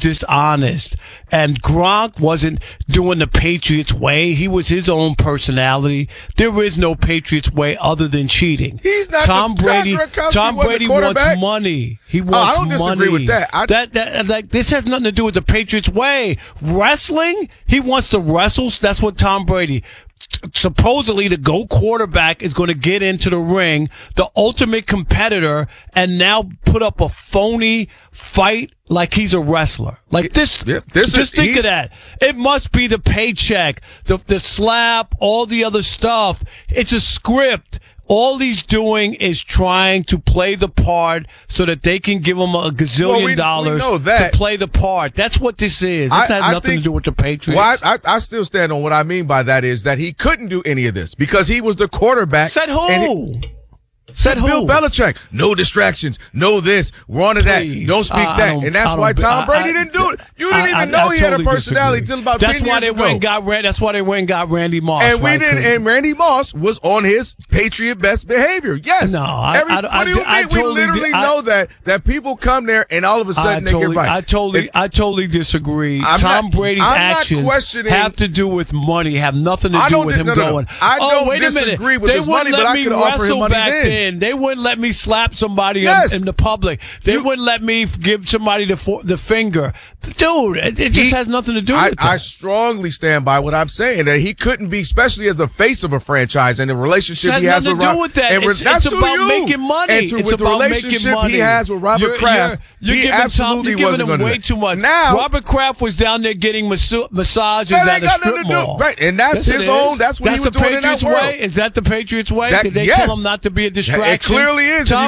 dishonest. And Gronk wasn't doing the Patriots way. He was his own personality. There is no Patriots way other than cheating. He's not Tom Brady. Tom Brady wants money. He wants money. I don't disagree with that. Like this has nothing to do with the Patriots way. Wrestling, he wants to wrestle. That's what Tom Brady. Supposedly the GOAT quarterback is going to get into the ring, the ultimate competitor, and now put up a phony fight like he's a wrestler. Like this, just think of that. It must be the paycheck, the slap, all the other stuff. It's a script. All he's doing is trying to play the part so that they can give him a gazillion dollars to play the part. That's what this is. This has nothing to do with the Patriots. Well, I still stand on what I mean by that is that he couldn't do any of this because he was the quarterback. Said who? Said Bill Belichick. No distractions. No this. We're on to that. Don't speak that. And that's why Tom Brady didn't do it. You didn't even know he had a personality until about 10 years ago. That's why they went and got Randy Moss. And and Randy Moss was on his Patriot best behavior. Yes. No, what do you mean? We literally know that people come there and all of a sudden they get right. I totally disagree. Tom Brady's actions have to do with money, have nothing to do with him going. I don't disagree with his money, but I could offer him money then. They wouldn't let me slap somebody in the public. They wouldn't let me give somebody the finger. Dude, it just has nothing to do with that. I strongly stand by what I'm saying, that he couldn't be, especially as the face of a franchise and the relationship he has with Robert Kraft. It's about making money. It's with the relationship he has with Robert Kraft, he absolutely wasn't going to do way too much. Now, Robert Kraft was down there getting massages at a strip mall. Right, and that's his own. That's what he was doing in that world. Is that the Patriots way? Did they tell him not to be a distraction? It clearly is. Tom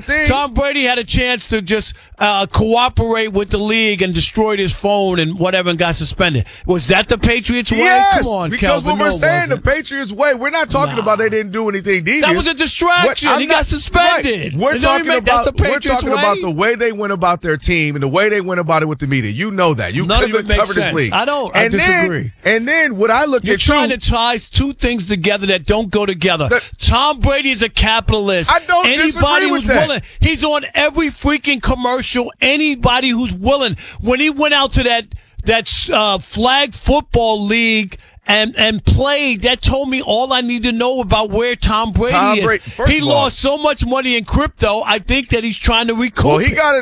Brady had a chance to just cooperate with the league and destroyed his phone and whatever and got suspended. Was that the Patriots way? Yes, come on, because Kelvin, what we're saying, the Patriots way, we're not talking about they didn't do anything devious. That was a distraction. He got suspended. Right. We're talking about the way they went about their team and the way they went about it with the media. You know that. You couldn't even cover this league. I disagree. And then what I look You're at trying to tie two things together that don't go together. Tom Brady is a capitalist. I don't disagree with that. Willing. He's on every freaking commercial. Anybody who's willing. When he went out to that flag football league and played, that told me all I need to know about where Tom Brady is. He lost so much money in crypto. I think that he's trying to recoup. Well, he got it.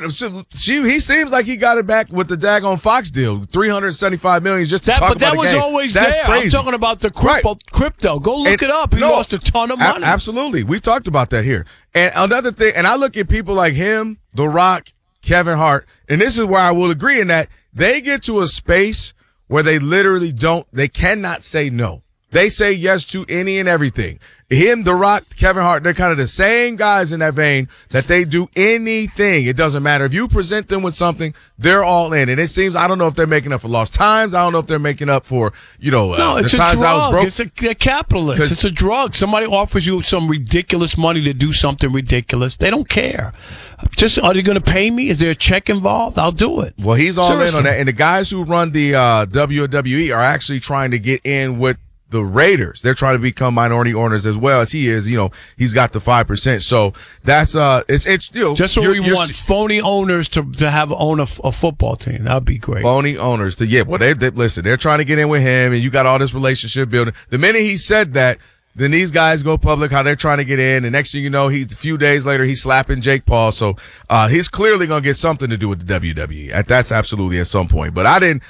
He seems like he got it back with the daggone Fox deal, $375 million just to talk about the game. But that was always there. Crazy. I'm talking about the crypto. Go look it up. He lost a ton of money. Absolutely, we talked about that here. And another thing, and I look at people like him, The Rock, Kevin Hart, and this is where I will agree in that they get to a space where they literally they cannot say no. They say yes to any and everything. Him, The Rock, Kevin Hart, they're kind of the same guys in that vein that they do anything. It doesn't matter. If you present them with something, they're all in. And it seems, I don't know if they're making up for lost times. I don't know if they're making up for, the times I was broke. It's a capitalist. It's a drug. Somebody offers you some ridiculous money to do something ridiculous. They don't care. Just, are they going to pay me? Is there a check involved? I'll do it. Well, he's all in on that. And the guys who run the WWE are actually trying to get in with the Raiders. They're trying to become minority owners as well as he is. He's got the 5%. So that's it's just so we want phony owners to own a football team. That'd be great. Phony owners they listen. They're trying to get in with him, and you got all this relationship building. The minute he said that, then these guys go public how they're trying to get in, and next thing you know, a few days later he's slapping Jake Paul. So he's clearly gonna get something to do with the WWE. That's absolutely at some point. But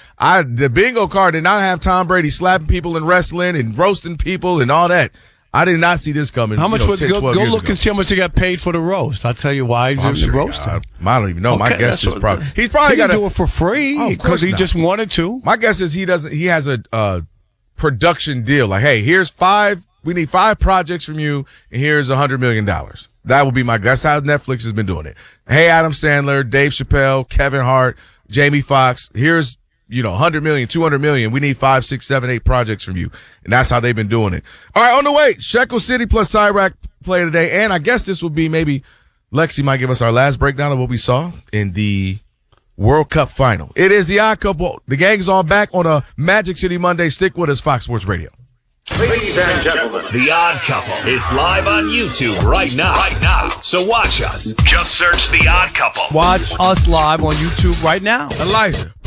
the bingo card did not have Tom Brady slapping people in wrestling and roasting people and all that. I did not see this coming. How much was go look and see how much he got paid for the roast? I'll tell you why he's roasting. I don't even know. My guess is he's probably got to do it for free because he just wanted to. My guess is he has a production deal. Like, hey, here's we need 5 projects from you, and here's $100 million. That would be that's how Netflix has been doing it. Hey, Adam Sandler, Dave Chappelle, Kevin Hart, Jamie Foxx, here's, $100 million, $200 million. We need 5, 6, 7, 8 projects from you. And that's how they've been doing it. All right, on the way, Shekel City plus Tyrack play today. And I guess this will be maybe Lexi might give us our last breakdown of what we saw in the World Cup final. It is the Odd Couple. The gang's all back on a Magic City Monday. Stick with us, Fox Sports Radio. Ladies and gentlemen, The Odd Couple is live on YouTube right now. So watch us. Just search The Odd Couple. Watch us live on YouTube right now. Elijah.